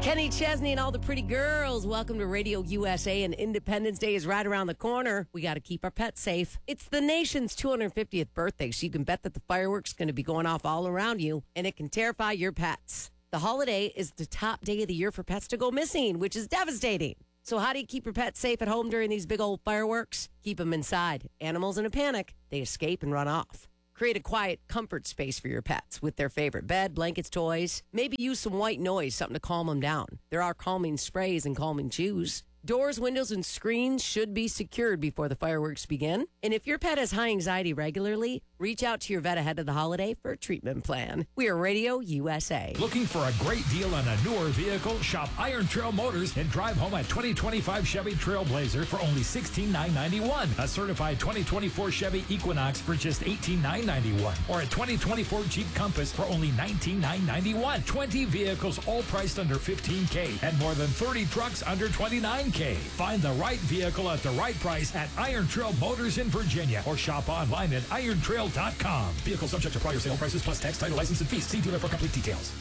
Kenny Chesney and all the pretty girls. Welcome to Radio USA, and Independence Day is right around the corner. We got to keep our pets safe. It's the nation's 250th birthday, so you can bet that the fireworks going to be going off all around you, and it can terrify your pets. The holiday is the top day of the year for pets to go missing, which is devastating. So how do you keep your pets safe at home during these big old fireworks? Keep them inside. Animals in a panic, they escape and run off. Create a quiet comfort space for your pets with their favorite bed, blankets, toys. Maybe use some white noise, something to calm them down. There are calming sprays and calming chews. Doors, windows, and screens should be secured before the fireworks begin. And if your pet has high anxiety regularly, reach out to your vet ahead of the holiday for a treatment plan. We are Radio USA. Looking for a great deal on a newer vehicle? Shop Iron Trail Motors and drive home a 2025 Chevy Trailblazer for only $16,991. A certified 2024 Chevy Equinox for just $18,991. Or a 2024 Jeep Compass for only $19,991. 20 vehicles all priced under $15K and more than 30 trucks under $29K. Find the right vehicle at the right price at Iron Trail Motors in Virginia or shop online at irontrail.com. Vehicle subject to prior sale prices plus tax, title, license, and fees. See dealer for complete details.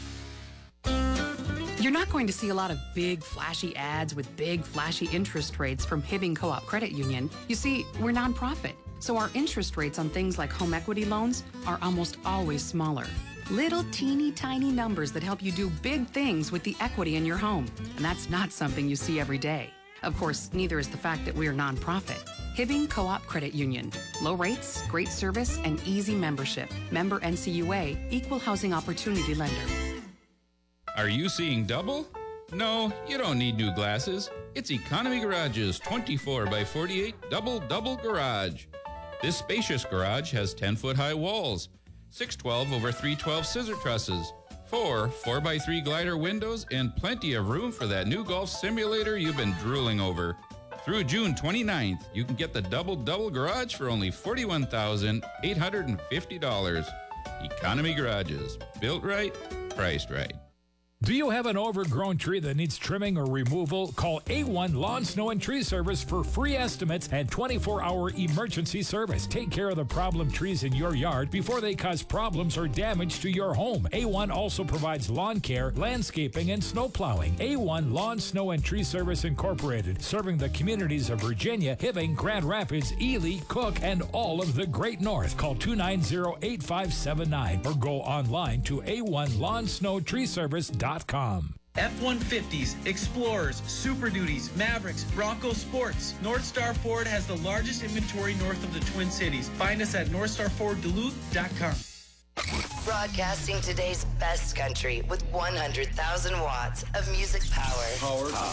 You're not going to see a lot of big, flashy ads with big, flashy interest rates from Hibbing Co-op Credit Union. You see, we're nonprofit, so our interest rates on things like home equity loans are almost always smaller. Little teeny tiny numbers that help you do big things with the equity in your home. And that's not something you see every day. Of course, neither is the fact that we're nonprofit. Hibbing Co-op Credit Union. Low rates, great service, and easy membership. Member NCUA, Equal Housing Opportunity Lender. Are you seeing double? No, you don't need new glasses. It's Economy Garage's 24 by 48 double garage. This spacious garage has 10-foot high walls, 612 over 312 scissor trusses, 4 4x3 glider windows, and plenty of room for that new golf simulator you've been drooling over. Through June 29th, you can get the double garage for only $41,850. Economy Garages. Built right, priced right. Do you have an overgrown tree that needs trimming or removal? Call A1 Lawn, Snow, and Tree Service for free estimates and 24-hour emergency service. Take care of the problem trees in your yard before they cause problems or damage to your home. A1 also provides lawn care, landscaping, and snow plowing. A1 Lawn, Snow, and Tree Service Incorporated, serving the communities of Virginia, Hibbing, Grand Rapids, Ely, Cook, and all of the Great North. Call 290-8579 or go online to A1LawnSnowTreeService.com. F-150s, Explorers, Super Duties, Mavericks, Bronco Sports. Northstar Ford has the largest inventory north of the Twin Cities. Find us at NorthstarFordDuluth.com. Broadcasting today's best country with 100,000 watts of music power.